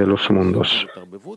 de los mundos.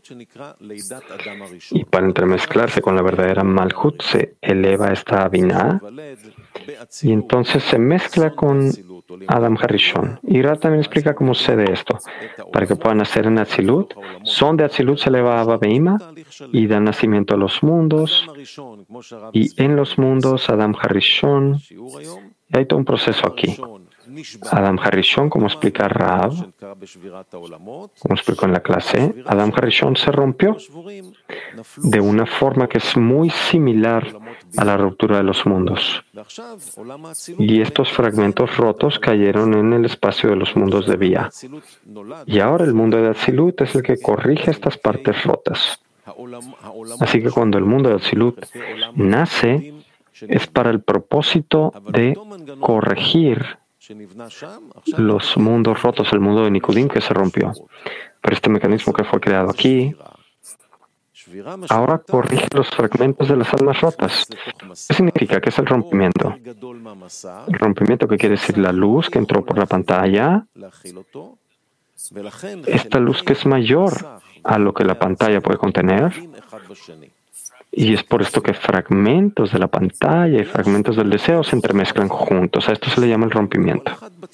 Y para entremezclarse con la verdadera Malhut se eleva esta Binah y entonces se mezcla con Adam Harishon. Y Ra también explica cómo sucede esto. Para que puedan nacer en Atzilut, son de Atzilut se eleva a Abba Beima y dan nacimiento a los mundos. Y en los mundos, Adam Harishon, y hay todo un proceso aquí. Adam Harishon, como explica Rav, como explicó en la clase, Adam Harishon se rompió de una forma que es muy similar a la ruptura de los mundos. Y estos fragmentos rotos cayeron en el espacio de los mundos de Bia. Y ahora el mundo de Atzilut es el que corrige estas partes rotas. Así que cuando el mundo de Atzilut nace, es para el propósito de corregir los mundos rotos, el mundo de Nikudim que se rompió. Pero este mecanismo que fue creado aquí, ahora corrige los fragmentos de las almas rotas. ¿Qué significa? ¿Qué es el rompimiento? El rompimiento, que quiere decir la luz que entró por la pantalla, esta luz que es mayor a lo que la pantalla puede contener. Y es por esto que fragmentos de la pantalla y fragmentos del deseo se entremezclan juntos. A esto se le llama el rompimiento.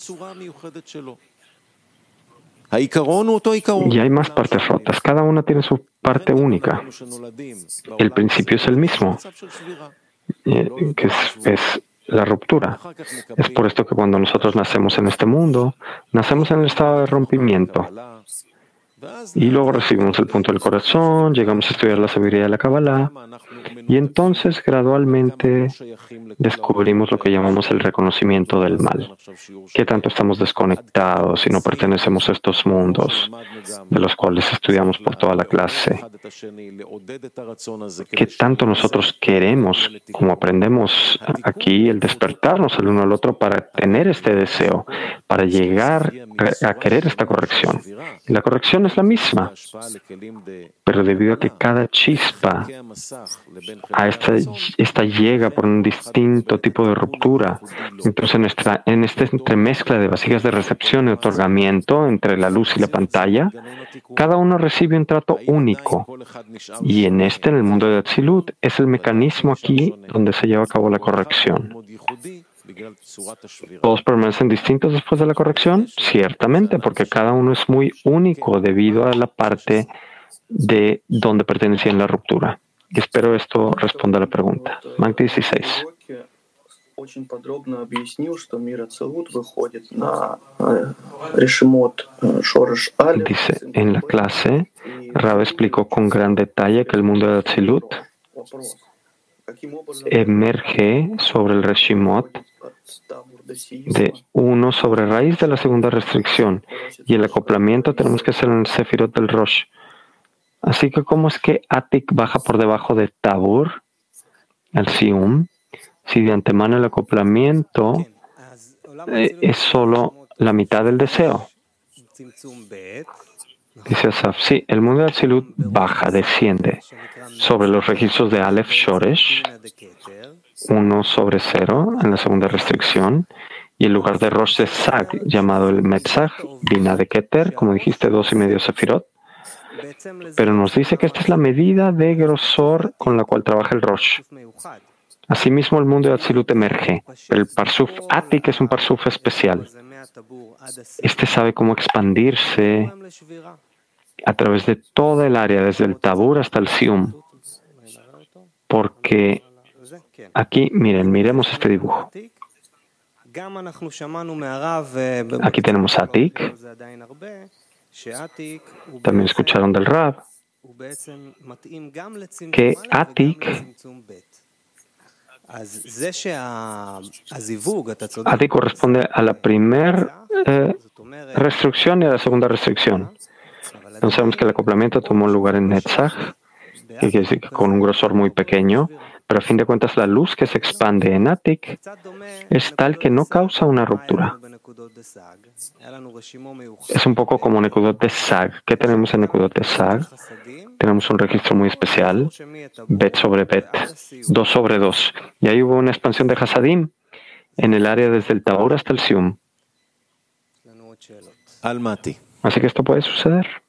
Y hay más partes rotas. Cada una tiene su parte única. El principio es el mismo, que es la ruptura. Es por esto que cuando nosotros nacemos en este mundo, nacemos en el estado de rompimiento. Y luego recibimos el punto del corazón, llegamos a estudiar la sabiduría de la Kabbalah, y entonces gradualmente descubrimos lo que llamamos el reconocimiento del mal. ¿Qué tanto estamos desconectados y no pertenecemos a estos mundos de los cuales estudiamos por toda la clase? ¿Qué tanto nosotros queremos, como aprendemos aquí, el despertarnos el uno al otro para tener este deseo, para llegar a querer esta corrección? Y la corrección es la misma, pero debido a que cada chispa a esta llega por un distinto tipo de ruptura, entonces en esta entremezcla de vasijas de recepción y otorgamiento entre la luz y la pantalla, cada uno recibe un trato único. Y en el mundo de Atzilut, es el mecanismo aquí donde se lleva a cabo la corrección. ¿Todos permanecen distintos después de la corrección? Ciertamente, porque cada uno es muy único debido a la parte de donde pertenecía en la ruptura. Y espero esto responda a la pregunta. Mank 16. Dice, en la clase, Rav explicó con gran detalle que el mundo de Atzilut emerge sobre el Reshimot de uno sobre raíz de la segunda restricción, y el acoplamiento tenemos que hacer en el Sefirot del Rosh. Así que, ¿cómo es que Atik baja por debajo de Tabur, el Sium, si de antemano el acoplamiento es solo la mitad del deseo? Dice Asaf, sí, el mundo de Atzilut baja, desciende sobre los registros de Aleph Shoresh, 1 sobre 0 en la segunda restricción, y el lugar de Rosh de Sag, llamado el Metzach, Binah de Keter, como dijiste, 2,5 Sefirot. Pero nos dice que esta es la medida de grosor con la cual trabaja el Rosh. Asimismo, el mundo de Atzilut emerge. El Parsuf Atik es un Parsuf especial. Este sabe cómo expandirse a través de toda el área, desde el Tabur hasta el Sium. Porque aquí, miremos este dibujo. Aquí tenemos Atik. También escucharon del Rab que Atik corresponde a la primera restricción y a la segunda restricción. Entonces sabemos que el acoplamiento tomó lugar en Netzach, que quiere decir que con un grosor muy pequeño, pero a fin de cuentas la luz que se expande en Atik es tal que no causa una ruptura. Es un poco como Nekudot de Sag. ¿Qué tenemos en Nekudot de Sag? Tenemos un registro muy especial, Bet sobre Bet, 2 sobre 2. Y ahí hubo una expansión de Hasadim en el área desde el Tabor hasta el Sium. Así que esto puede suceder.